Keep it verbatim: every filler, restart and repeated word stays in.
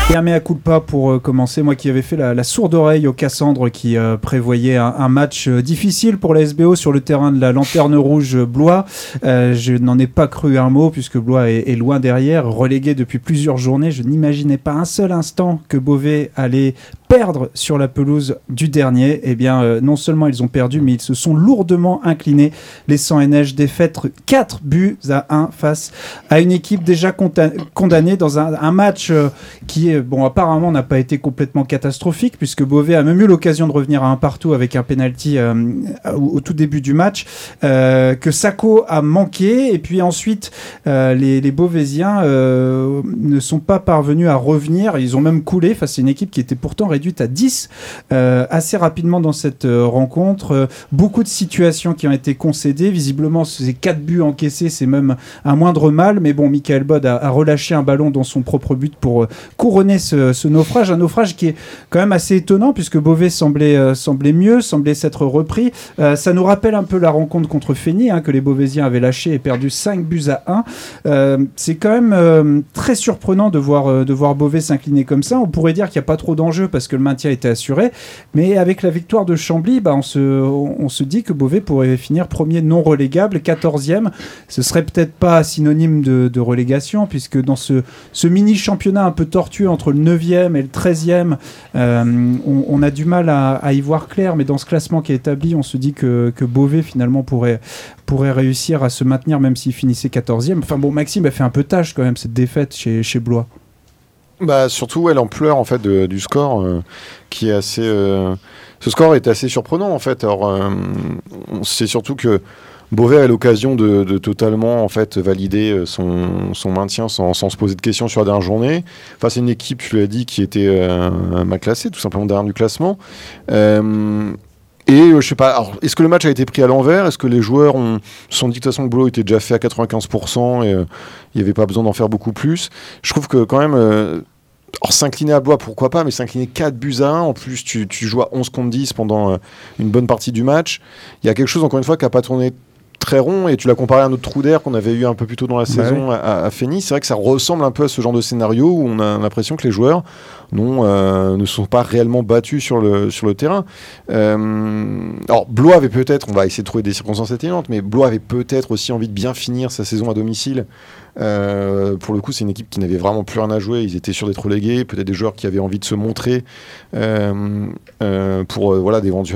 Et un mea culpa pour euh, commencer, moi qui avais fait la, la sourde oreille au Cassandre qui euh, prévoyait un, un match euh, difficile pour la S B O sur le terrain de la Lanterne Rouge Blois. Euh, je n'en ai pas cru un mot puisque Blois est, est loin derrière, relégué depuis plusieurs journées. Je n'imaginais pas un seul instant que Beauvais allait perdre sur la pelouse du dernier. Eh bien, euh, non seulement ils ont perdu, mais ils se sont lourdement inclinés, laissant N H défaite quatre buts à un face à une équipe déjà conta- condamnée dans un, un match euh, qui, bon, apparemment n'a pas été complètement catastrophique, puisque Beauvais a même eu l'occasion de revenir à un partout avec un penalty euh, au, au tout début du match, euh, que Sacco a manqué, et puis ensuite euh, les, les Beauvaisiens euh, ne sont pas parvenus à revenir, ils ont même coulé face à une équipe qui était pourtant réduite à dix euh, assez rapidement dans cette euh, rencontre. Euh, beaucoup de situations qui ont été concédées. Visiblement, ces quatre buts encaissés, c'est même un moindre mal. Mais bon, Michael Bod a, a relâché un ballon dans son propre but pour euh, couronner ce, ce naufrage. Un naufrage qui est quand même assez étonnant puisque Beauvais semblait, euh, semblait mieux, semblait s'être repris. Euh, ça nous rappelle un peu la rencontre contre Fény, hein, que les Beauvaisiens avaient lâché et perdu cinq buts à un. Euh, c'est quand même euh, très surprenant de voir, euh, de voir Beauvais s'incliner comme ça. On pourrait dire qu'il n'y a pas trop d'enjeux parce que le maintien était assuré, mais avec la victoire de Chambly, bah on, se, on se dit que Beauvais pourrait finir premier non relégable, quatorzième. Ce serait peut-être pas synonyme de, de relégation, puisque dans ce, ce mini-championnat un peu tortueux entre le neuvième et le treizième, euh, on, on a du mal à, à y voir clair, mais dans ce classement qui est établi, on se dit que, que Beauvais finalement pourrait, pourrait réussir à se maintenir même s'il finissait quatorzième. Enfin bon, Maxime a fait un peu tâche quand même cette défaite chez, chez Blois. Bah surtout ouais, l'ampleur en fait de, du score euh, qui est assez euh, ce score est assez surprenant en fait. Alors euh, c'est surtout que Beauvais a l'occasion de, de totalement en fait valider son, son maintien sans, sans se poser de questions sur la dernière journée. Enfin c'est une équipe, tu l'as dit, qui était euh, mal classée, tout simplement derrière du classement. Euh, Et euh, je sais pas, alors, est-ce que le match a été pris à l'envers ? Est-ce que les joueurs ont, se sont dit que de toute façon le boulot était déjà fait à quatre-vingt-quinze pour cent et il euh, n'y avait pas besoin d'en faire beaucoup plus ? Je trouve que quand même, euh, alors, s'incliner à Blois, pourquoi pas, mais s'incliner quatre buts à un, en plus tu, tu joues à onze contre dix pendant euh, une bonne partie du match. Il y a quelque chose, encore une fois, qui n'a pas tourné très rond, et tu l'as comparé à un autre trou d'air qu'on avait eu un peu plus tôt dans la bah saison oui. à, à Fény. C'est vrai que ça ressemble un peu à ce genre de scénario où on a l'impression que les joueurs non, euh, ne sont pas réellement battus sur le, sur le terrain. Euh, alors Blois avait peut-être, on va essayer de trouver des circonstances atténuantes, mais Blois avait peut-être aussi envie de bien finir sa saison à domicile. Euh, pour le coup, c'est une équipe qui n'avait vraiment plus rien à jouer. Ils étaient sûrs d'être relégués, peut-être des joueurs qui avaient envie de se montrer euh, euh, pour euh, voilà, d'éventu-